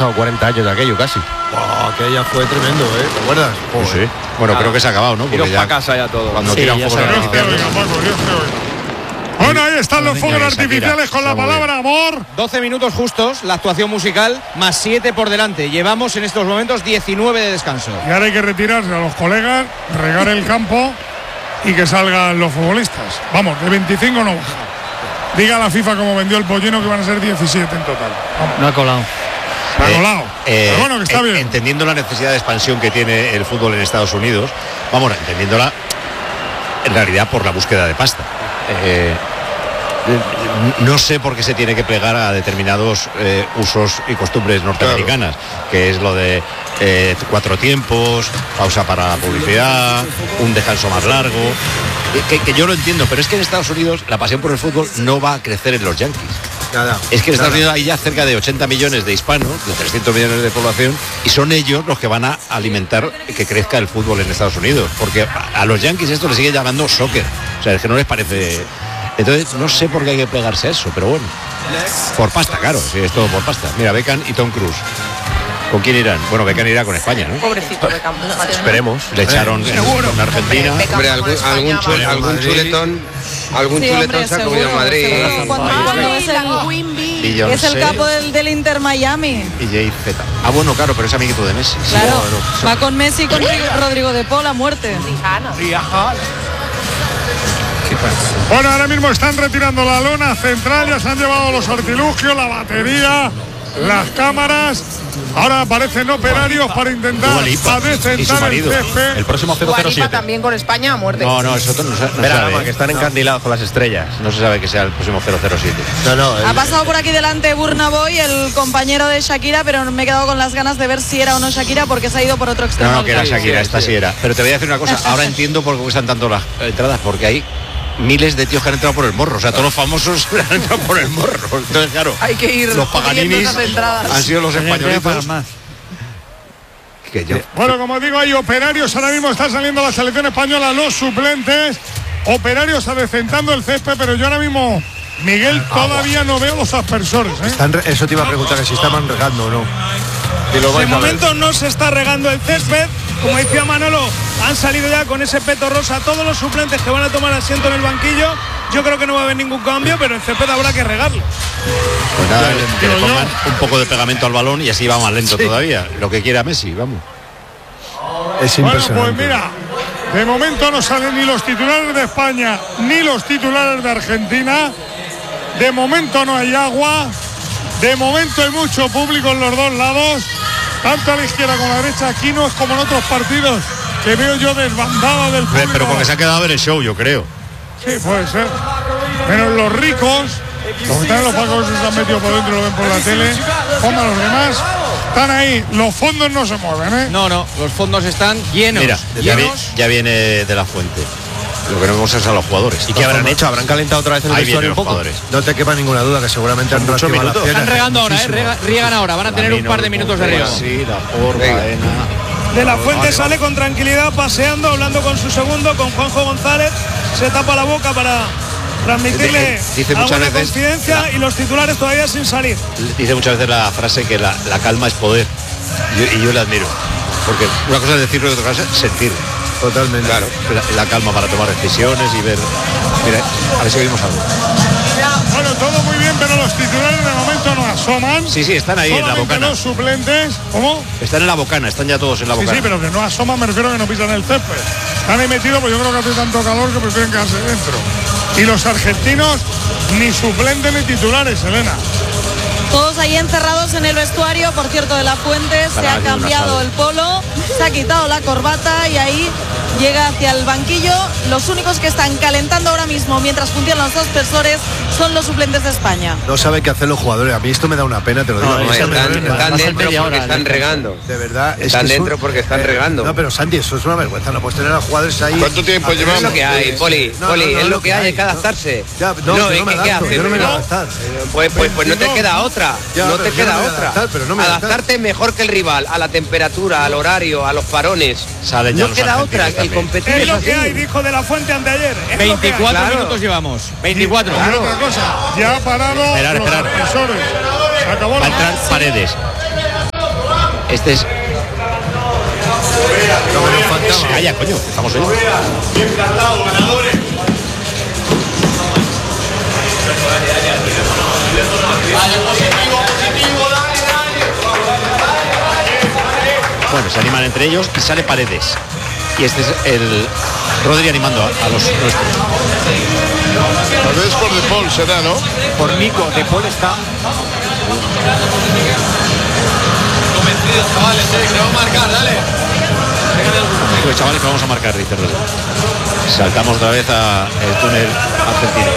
estado 40 años de aquello casi. Aquella fue tremendo, ¿te acuerdas? Sí. Bueno, creo que se ha acabado, ¿no? Porque ya casa ya todo. Cuando Sí, tiran ya fuegos se ha artificiales. Bueno, ahí están los fuegos artificiales con la palabra amor. 12 minutos justos, la actuación musical, más 7 por delante. Llevamos en estos momentos 19 de descanso. Y ahora hay que retirarse a los colegas, regar el campo y que salgan los futbolistas. Vamos, de 25 no baja. Diga la FIFA cómo vendió el pollino que van a ser 17 en total. Vamos. No ha colado. Pero bueno, que está bien. Entendiendo la necesidad de expansión que tiene el fútbol en Estados Unidos, vamos, entendiéndola en realidad por la búsqueda de pasta. No sé por qué se tiene que plegar a determinados usos y costumbres norteamericanas, que es lo de 4 tiempos, pausa para la publicidad, un descanso más largo, que yo lo entiendo, pero es que en Estados Unidos la pasión por el fútbol no va a crecer en los Yankees. Nada. Es que en Estados Unidos hay ya cerca de 80 millones de hispanos, de 300 millones de población, y son ellos los que van a alimentar que crezca el fútbol en Estados Unidos, porque a los Yankees esto le sigue llamando soccer, o sea, es que no les parece. Entonces no sé por qué hay que plegarse a eso, pero bueno, por pasta, claro, sí, es todo por pasta. Mira, Beckham y Tom Cruise, ¿con quién irán? Bueno, Beckham irá con España, ¿no? Pobrecito Beckham. Esperemos. Le echaron en Argentina. Hombre, algún chuletón se ha comido en Madrid. Cuando es el Es el capo del Inter Miami. Y Jay Z. Bueno, claro, pero es amiguito de Messi. Claro, va con Messi y con Rodrigo de Paul a muerte. Bueno, ahora mismo están retirando la lona central, ya se han llevado los artilugios, la batería, las cámaras. Ahora aparecen operarios para intentar adecentar el césped. El próximo Dua Lipa 007. también con España a muerte. No, eso no se Verá, sabe. que están encandilados con las estrellas. No se sabe que sea el próximo 007. Ha pasado por aquí delante Burna Boy, el compañero de Shakira, pero me he quedado con las ganas de ver si era o no Shakira porque se ha ido por otro extremo. No, que era Shakira, esta sí era. Pero te voy a decir una cosa, ahora entiendo por qué cuestan tanto las entradas, porque hay miles de tíos que han entrado por el morro, o sea, todos los famosos han entrado por el morro. Entonces, claro, hay que ir los Paganinis han sido los españolitos. Bueno, como digo, hay operarios, ahora mismo está saliendo la selección española, los suplentes, operarios adecentando el césped, pero yo ahora mismo, Miguel, todavía no veo los aspersores. Eso te iba a preguntar, que si estaban regando o no. De momento no se está regando el césped, como decía Manolo, han salido ya con ese peto rosa todos los suplentes que van a tomar asiento en el banquillo. Yo creo que no va a haber ningún cambio, pero el césped habrá que regarlo. Pues nada, que le pongan un poco de pegamento al balón y así va más lento todavía. Lo que quiera Messi, vamos. Es Bueno, impresionante. pues mira, de momento no salen ni los titulares de España ni los titulares de Argentina. De momento no hay agua. De momento hay mucho público en los dos lados, tanto a la izquierda como a la derecha. Aquí no es como en otros partidos que veo yo desbandada del público. Pero porque se ha quedado a ver el show, yo creo. Sí, puede ser. Pero los ricos, los que están en los palcos se han metido por dentro y lo ven por la tele. Como los demás, están ahí. Los fondos no se mueven, ¿eh? No, los fondos están llenos. Mira, ya viene de la Fuente. Lo que no vemos es a los jugadores. ¿Y qué habrán hecho? ¿Habrán calentado otra vez el vestuario un poco? No te quepa ninguna duda que seguramente han reactivado las piernas. Están regando ahora, riegan ahora. Van a tener un par de minutos de riego. Sí, Baena. De la Fuente sale con tranquilidad, paseando, hablando con su segundo, con Juanjo González. Se tapa la boca para transmitirle Dice muchas alguna veces confidencia y los titulares todavía sin salir. Dice muchas veces la frase que la calma es poder. Y yo la admiro. Porque una cosa es decirlo y otra cosa es sentir. Totalmente. Claro, la calma para tomar decisiones y ver. Mira, a ver si oímos algo. Bueno, todo muy bien, pero los titulares de momento no asoman. Sí, están ahí en la bocana. Los suplentes, ¿cómo? Están en la bocana, están ya todos en la bocana. Sí, pero que no asoman, me refiero a que no pisan el césped. Están ahí metidos, pues yo creo que hace tanto calor que prefieren quedarse dentro. Y los argentinos, ni suplentes ni titulares, Elena. Todos ahí encerrados en el vestuario, por cierto, de la Fuente. Se ha cambiado el polo, se ha quitado la corbata y ahí llega hacia el banquillo. Los únicos que están calentando ahora mismo mientras funcionan los aspersores son los suplentes de España. No saben qué hacer los jugadores. A mí esto me da una pena, te lo digo. Están dentro porque están regando. De verdad. Están dentro porque están regando. No, pero Santi, eso es una vergüenza. No puedes tener a jugadores ahí. ¿Cuánto tiempo llevamos? Es lo que hay, Poli. Es lo que hay, hay que adaptarse. ¿Qué haces? Yo no me voy a adaptar. Pues no te queda otra. No te queda otra. Adaptarte mejor que el rival, a la temperatura, al horario, a los parones. No queda otra. El competir es lo que hay, dijo de la Fuente anteayer. 24 minutos llevamos. 24. Otra cosa, ya ha parado los aspersores. Se acabó Va a entrar Paredes. Este es... Calla, coño, estamos oyendo. Bueno, se animan entre ellos y sale Paredes. Y este es el Rodri animando a los nuestros. Tal vez por De Paul será, ¿no? Por Nico, De Paul está. Convencidos, chavales, que vamos a marcar, dale. Pues chavales, que vamos a marcar, dice Rodri. Saltamos otra vez al túnel argentino.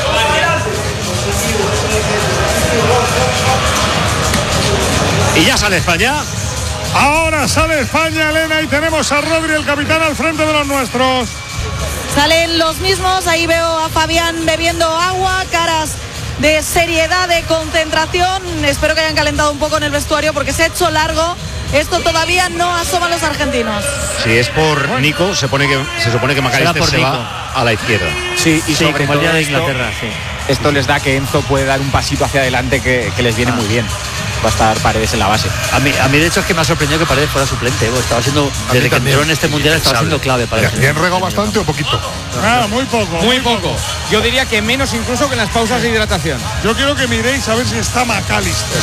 Y ya sale España. Ahora sale España, Elena, y tenemos a Rodri, el capitán, al frente de los nuestros. Salen los mismos, ahí veo a Fabián bebiendo agua, caras de seriedad, de concentración. Espero que hayan calentado un poco en el vestuario porque se ha hecho largo. Esto todavía no asoman los argentinos. Si es por Nico, se supone que McAllister se va a la izquierda. Sí, y sí, sobre como el día todo de Inglaterra, sí. Esto les da que Enzo puede dar un pasito hacia adelante que les viene muy bien. Va a estar Paredes en la base. A mí de hecho es que me ha sorprendido que Paredes fuera suplente. Estaba siendo, desde que entró en este mundial estaba siendo clave para ¿Y han regado bastante o poquito? Muy poco. Muy poco. Yo diría que menos incluso que en las pausas de hidratación. Yo quiero que miréis a ver si está McAllister.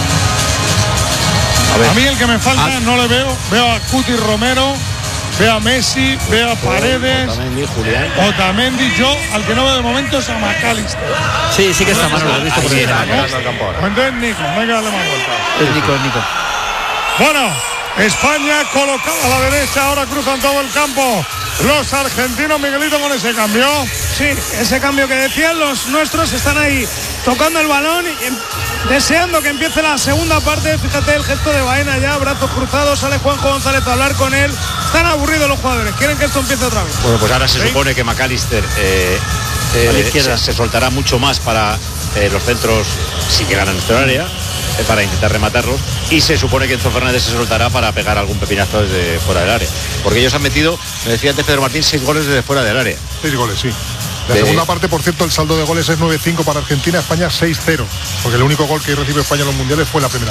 A mí el que me falta no le veo. Veo a Cuti Romero, veo a Messi, veo a Paredes, Otamendi. Yo al que no veo de momento es a McAllister. Sí que está Manolo, lo he visto por ahí. Entonces Nico, no hay que darle más vuelta. Es Nico. Bueno, España colocada a la derecha, ahora cruzan todo el campo los argentinos. Miguelito, con ese cambio. Sí, ese cambio que decían los nuestros, están ahí tocando el balón y deseando que empiece la segunda parte. Fíjate el gesto de Baena ya, brazos cruzados, sale Juanjo González a hablar con él. Están aburridos los jugadores, quieren que esto empiece otra vez. Bueno, pues ahora se supone que McAllister a la izquierda se soltará mucho más para los centros si llegan a nuestra área, para intentar rematarlos, y se supone que Enzo Fernández se soltará para pegar algún pepinazo desde fuera del área, porque ellos han metido, me decía antes Pedro Martín, 6 goles desde fuera del área. 6 goles, sí. La segunda parte, por cierto, el saldo de goles es 9-5 para Argentina, España 6-0, porque el único gol que recibe España en los mundiales fue la primera.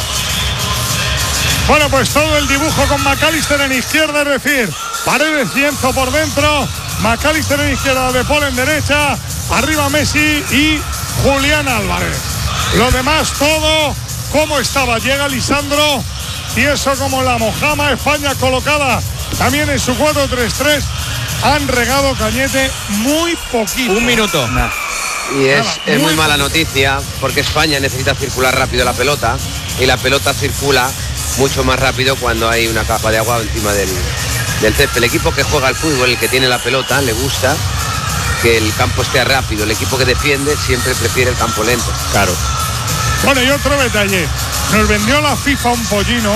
Bueno, pues todo el dibujo con McAllister en izquierda, es decir, Paredes y Enzo por dentro, McAllister en izquierda, De Paul en derecha, arriba Messi y Julián Álvarez. Lo demás todo como estaba. Llega Lisandro y eso como la mojama. España colocada también en su 4-3-3. Han regado Cañete muy poquito. Un minuto. Y es muy mala noticia porque España necesita circular rápido la pelota y la pelota circula mucho más rápido cuando hay una capa de agua encima del césped. El equipo que juega al fútbol, el que tiene la pelota, le gusta que el campo esté rápido. El equipo que defiende siempre prefiere el campo lento. Claro. Bueno, y otro detalle. Nos vendió la FIFA un pollino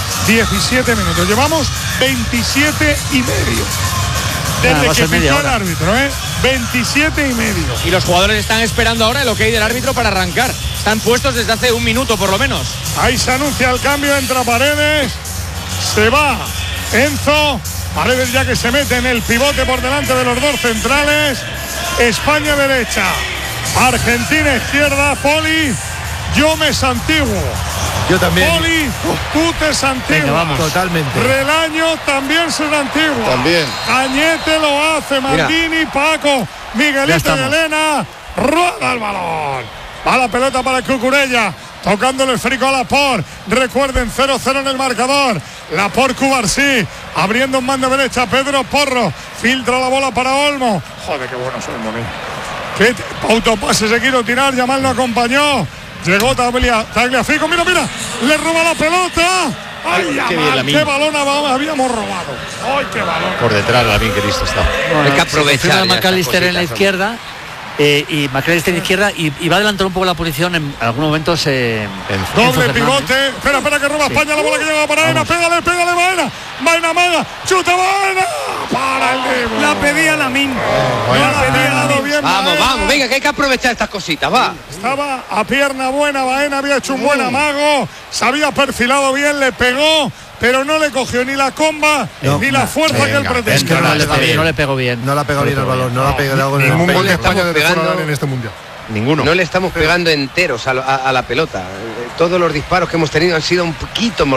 17 minutos. Llevamos 27 y medio. Desde que pitó el árbitro, 27 y medio. Y los jugadores están esperando ahora el ok del árbitro para arrancar. Están puestos desde hace un minuto por lo menos. Ahí se anuncia el cambio, entra Paredes. Se va Enzo. Paredes ya que se mete en el pivote por delante de los dos centrales. España derecha, Argentina izquierda. Poli, yo me santiguo. Yo también. Poli, tú te santiguas. Totalmente. Relaño también se santigua. También. Cañete lo hace, Maldini, Paco, Miguelito y Elena. Rueda el balón. Va la pelota para Cucurella. Tocándole el frico a Laporte. Recuerden, 0-0 en el marcador. Laporte, Cubarsí. Abriendo en mano derecha Pedro Porro. Filtra la bola para Olmo. Joder, qué bueno soy, Moni. Qué autopase se quiso tirar. Yamal no acompañó. Llegó Tagliafico. Mira. Le roba la pelota. ¡Ay, Yamal! ¡Qué balón habíamos robado! ¡Ay, qué balón! Por detrás, Lamine, que listo está. Hay que aprovechar. McAllister en la izquierda. Y McAllister en izquierda y va a adelantar un poco la posición en algunos momentos. Doble pivote. Espera que roba España la bola que llega para Baena. Pégale Baena. Baena maga. Chuta Baena. Para el libro. La pedía Lamine. Vamos, venga, que hay que aprovechar estas cositas, va. Estaba a pierna buena Baena, había hecho un buen amago. Se había perfilado bien, le pegó. Pero no le cogió ni la comba ni la fuerza que él pretendía. Es que no le pegó bien. No la pegó bien el balón. No la pegó bien. Ningún gol de España de pegando en este mundial. Ninguno. No le estamos pegando enteros a la pelota. Todos los disparos que hemos tenido han sido un poquito